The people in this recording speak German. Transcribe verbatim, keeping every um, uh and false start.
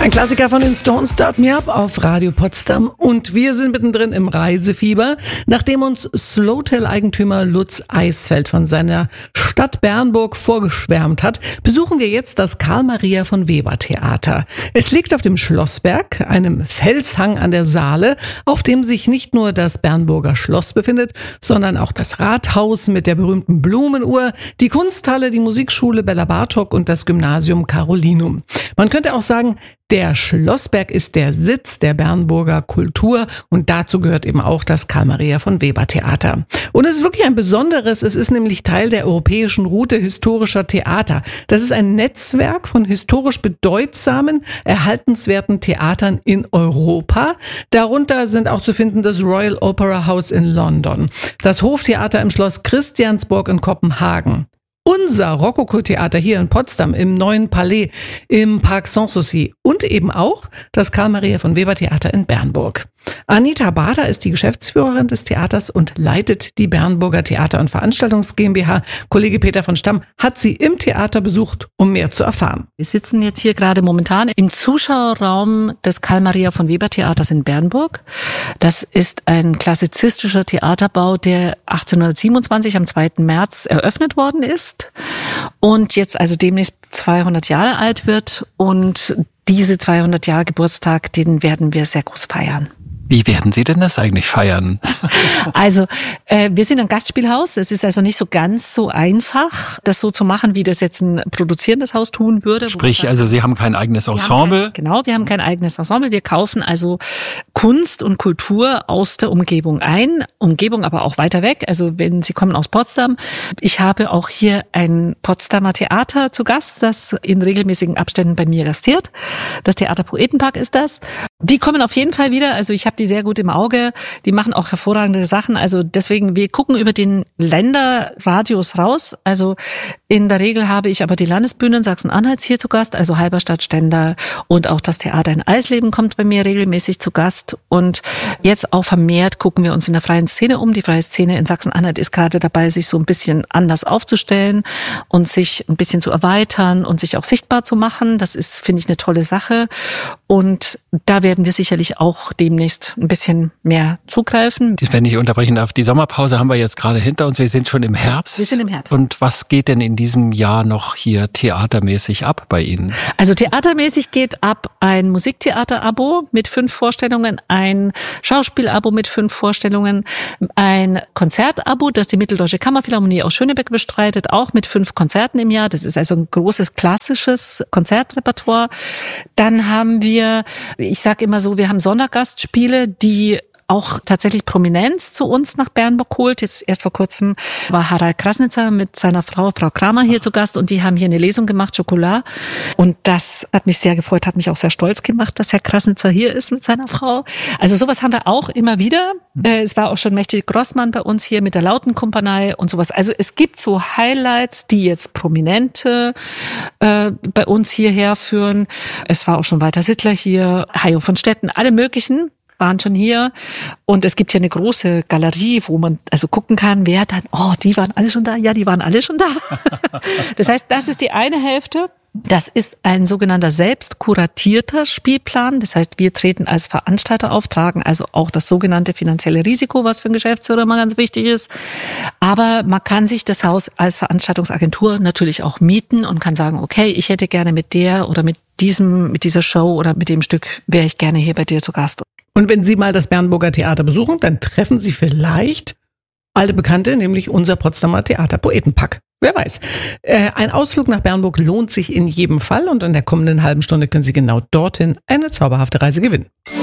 Ein Klassiker von den Stones, Start Me Up auf Radio Potsdam. Und wir sind mittendrin im Reisefieber. Nachdem uns Slowtail-Eigentümer Lutz Eisfeld von seiner Stadt Bernburg vorgeschwärmt hat, besuchen wir jetzt das Karl-Maria von Weber Theater. Es liegt auf dem Schlossberg, einem Felshang an der Saale, auf dem sich nicht nur das Bernburger Schloss befindet, sondern auch das Rathaus mit der berühmten Blumenuhr, die Kunsthalle, die Musikschule Bella Bartok und das Gymnasium Carolinum. Man könnte auch sagen, der Schlossberg ist der Sitz der Bernburger Kultur und dazu gehört eben auch das Karl-Maria von Weber Theater. Und es ist wirklich ein besonderes, es ist nämlich Teil der europäischen Route historischer Theater. Das ist ein Netzwerk von historisch bedeutsamen, erhaltenswerten Theatern in Europa. Darunter sind auch zu finden das Royal Opera House in London, das Hoftheater im Schloss Christiansborg in Kopenhagen, unser Rokoko-Theater hier in Potsdam im Neuen Palais im Park Sanssouci und eben auch das Karl-Maria von Weber Theater in Bernburg. Anita Bader ist die Geschäftsführerin des Theaters und leitet die Bernburger Theater- und Veranstaltungs GmbH. Kollege Peter von Stamm hat sie im Theater besucht, um mehr zu erfahren. Wir sitzen jetzt hier gerade momentan im Zuschauerraum des Karl-Maria von Weber Theaters in Bernburg. Das ist ein klassizistischer Theaterbau, der achtzehnhundertsiebenundzwanzig am zweiten März eröffnet worden ist und jetzt also demnächst zweihundert Jahre alt wird. Und diese zweihundert Jahre Geburtstag, den werden wir sehr groß feiern. Wie werden Sie denn das eigentlich feiern? Also äh, wir sind ein Gastspielhaus. Es ist also nicht so ganz so einfach, das so zu machen, wie das jetzt ein produzierendes Haus tun würde. Sprich, also Sie haben kein eigenes Ensemble? Kein, genau, wir haben kein eigenes Ensemble. Wir kaufen also Kunst und Kultur aus der Umgebung ein. Umgebung aber auch weiter weg. Also wenn Sie kommen aus Potsdam. Ich habe auch hier ein Potsdamer Theater zu Gast, das in regelmäßigen Abständen bei mir gastiert. Das Theater Poetenpark ist das. Die kommen auf jeden Fall wieder. Also ich habe die sehr gut im Auge. Die machen auch hervorragende Sachen. Also deswegen, wir gucken über den Länderradius raus. Also in der Regel habe ich aber die Landesbühnen Sachsen-Anhalts hier zu Gast, also Halberstadt, Stendal und auch das Theater in Eisleben kommt bei mir regelmäßig zu Gast. Und jetzt auch vermehrt gucken wir uns in der freien Szene um. Die freie Szene in Sachsen-Anhalt ist gerade dabei, sich so ein bisschen anders aufzustellen und sich ein bisschen zu erweitern und sich auch sichtbar zu machen. Das ist, finde ich, eine tolle Sache. Und da werden wir sicherlich auch demnächst ein bisschen mehr zugreifen. Wenn ich unterbrechen darf, die Sommerpause haben wir jetzt gerade hinter uns. Wir sind schon im Herbst. Wir sind im Herbst. Und was geht denn in diesem Jahr noch hier theatermäßig ab bei Ihnen? Also theatermäßig geht ab ein Musiktheater-Abo mit fünf Vorstellungen, ein Schauspiel-Abo mit fünf Vorstellungen, ein Konzert-Abo, das die Mitteldeutsche Kammerphilharmonie aus Schönebeck bestreitet, auch mit fünf Konzerten im Jahr. Das ist also ein großes klassisches Konzertrepertoire. Dann haben wir, ich sage immer so, wir haben Sondergastspiele, die auch tatsächlich Prominenz zu uns nach Bernburg holt. Jetzt erst vor kurzem war Harald Krasnitzer mit seiner Frau, Frau Kramer, hier Ach. zu Gast und die haben hier eine Lesung gemacht, Schokolade. Und das hat mich sehr gefreut, hat mich auch sehr stolz gemacht, dass Herr Krasnitzer hier ist mit seiner Frau. Also sowas haben wir auch immer wieder. Mhm. Es war auch schon Mächtig Grossmann bei uns hier mit der Lautenkompanie und sowas. Also es gibt so Highlights, die jetzt Prominente äh, bei uns hierher führen. Es war auch schon Walter Sittler hier, Hajo von Stetten, alle möglichen waren schon hier und es gibt hier eine große Galerie, wo man also gucken kann, wer dann, oh, die waren alle schon da, ja, die waren alle schon da. Das heißt, das ist die eine Hälfte. Das ist ein sogenannter selbst kuratierter Spielplan. Das heißt, wir treten als Veranstalter auf, tragen also auch das sogenannte finanzielle Risiko, was für einen Geschäftsführer mal ganz wichtig ist. Aber man kann sich das Haus als Veranstaltungsagentur natürlich auch mieten und kann sagen, okay, ich hätte gerne mit der oder mit diesem, mit dieser Show oder mit dem Stück wäre ich gerne hier bei dir zu Gast. Und wenn Sie mal das Bernburger Theater besuchen, dann treffen Sie vielleicht alte Bekannte, nämlich unser Potsdamer Theater Poetenpark. Wer weiß. Äh, ein Ausflug nach Bernburg lohnt sich in jedem Fall und in der kommenden halben Stunde können Sie genau dorthin eine zauberhafte Reise gewinnen.